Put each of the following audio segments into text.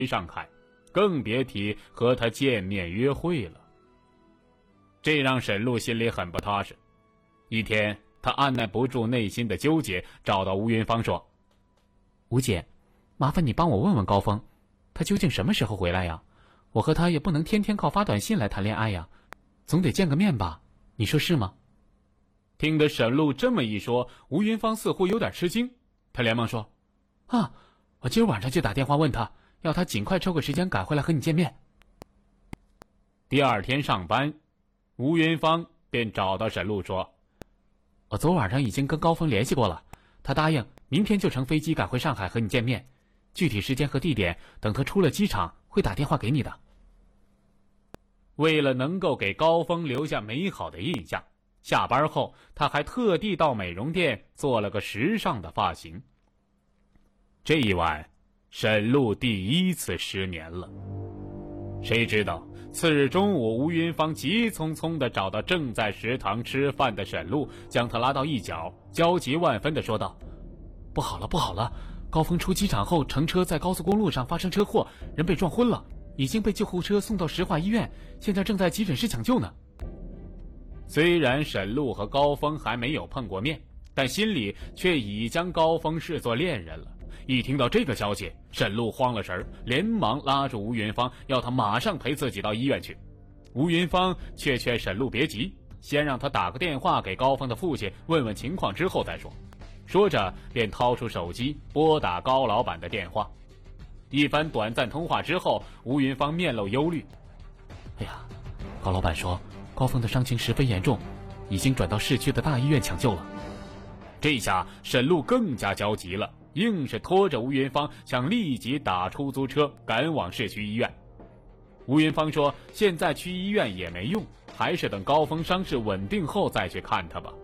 上海，更别提和他见面约会了。这让沈璐心里很不踏实。一天，他按耐不住内心的纠结，找到吴云芳说：“ 吴姐，麻烦你帮我问问高峰，他究竟什么时候回来呀？我和他也不能天天靠发短信来谈恋爱呀，总得见个面吧？你说是吗？” 听得沈璐这么一说，吴云芳似乎有点吃惊，他连忙说：“ 啊，我今儿晚上就打电话问他，要他尽快抽个时间赶回来和你见面。” 第二天上班，吴云芳便找到沈璐说：“ 我昨晚上已经跟高峰联系过了，他答应明天就乘飞机赶回上海和你见面，具体时间和地点等他出了机场会打电话给你的。” 为了能够给高峰留下美好的印象，下班后他还特地到美容店做了个时尚的发型。这一晚，沈璐第一次失眠了。谁知道次日中午，吴云芳急匆匆地找到正在食堂吃饭的沈璐，将他拉到一角，焦急万分地说道：“ 不好了，不好了！高峰出机场后乘车在高速公路上发生车祸，人被撞昏了，已经被救护车送到石化医院，现在正在急诊室抢救呢。” 虽然沈璐和高峰还没有碰过面，但心里却已将高峰视作恋人了。一听到这个消息，沈璐慌了神，连忙拉住吴云芳，要他马上陪自己到医院去。吴云芳却劝沈璐别急，先让他打个电话给高峰的父亲问问情况之后再说。说着便掏出手机拨打高老板的电话。一番短暂通话之后，吴云芳面露忧虑：“ 哎呀，高老板说高峰的伤情十分严重，已经转到市区的大医院抢救了。” 这下沈璐更加焦急了，硬是拖着吴云芳想立即打出租车赶往市区医院。吴云芳说：“现在去医院也没用，还是等高峰伤势稳定后再去看他吧。”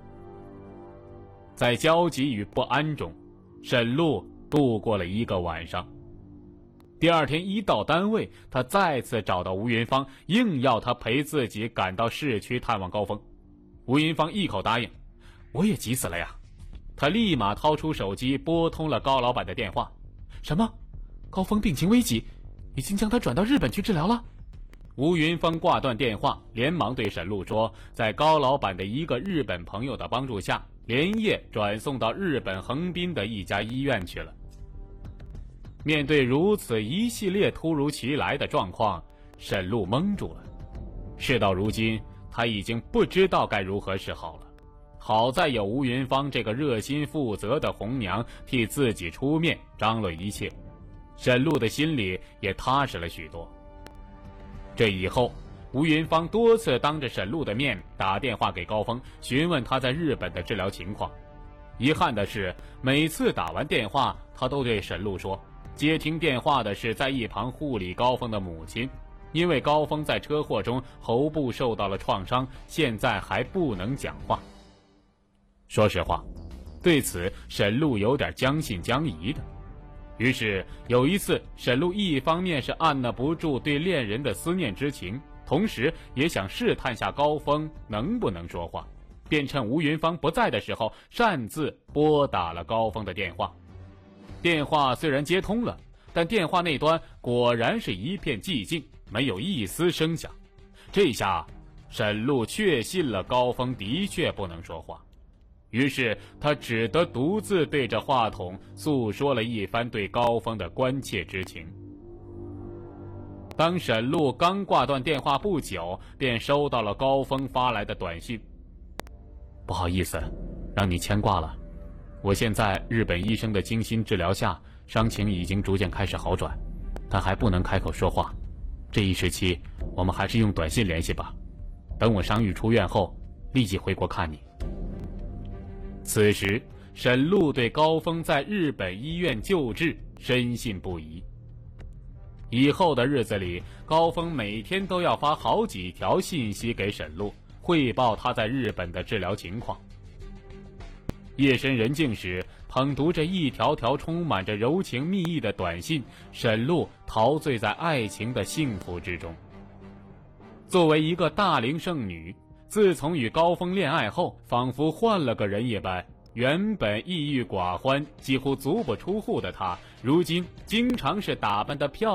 在焦急与不安中，沈璐度过了一个晚上。第二天一到单位，他再次找到吴云芳，硬要他陪自己赶到市区探望高峰。吴云芳一口答应：“我也急死了呀。”他立马掏出手机拨通了高老板的电话。 “什么？高峰病情危急，已经将他转到日本去治疗了？” 吴云芳挂断电话，连忙对沈璐说，在高老板的一个日本朋友的帮助下，连夜转送到日本横滨的一家医院去了。面对如此一系列突如其来的状况，沈璐懵住了。事到如今，他已经不知道该如何是好了。好在有吴云芳这个热心负责的红娘替自己出面张罗一切，沈璐的心里也踏实了许多。这以后，吴云芳多次当着沈璐的面打电话给高峰，询问他在日本的治疗情况。遗憾的是，每次打完电话，他都对沈璐说，接听电话的是在一旁护理高峰的母亲，因为高峰在车祸中喉部受到了创伤，现在还不能讲话。说实话，对此沈璐有点将信将疑的。于是有一次，沈璐一方面是按捺不住对恋人的思念之情，同时也想试探下高峰能不能说话，便趁吴云芳不在的时候，擅自拨打了高峰的电话。电话虽然接通了，但电话那端果然是一片寂静，没有一丝声响。这下沈璐确信了高峰的确不能说话，于是他只得独自对着话筒诉说了一番对高峰的关切之情。当沈璐刚挂断电话不久，便收到了高峰发来的短信：“ 不好意思，让你牵挂了。我现在日本医生的精心治疗下，伤情已经逐渐开始好转，但还不能开口说话。这一时期，我们还是用短信联系吧。等我伤愈出院后，立即回国看你。” 此时，沈璐对高峰在日本医院救治深信不疑。以后的日子里，高峰每天都要发好几条信息给沈璐，汇报他在日本的治疗情况。夜深人静时，捧读着一条条充满着柔情蜜意的短信，沈璐陶醉在爱情的幸福之中。作为一个大龄剩女，自从与高峰恋爱后，仿佛换了个人一般， 原本抑郁寡欢、几乎足不出户的他，如今经常是打扮得漂亮。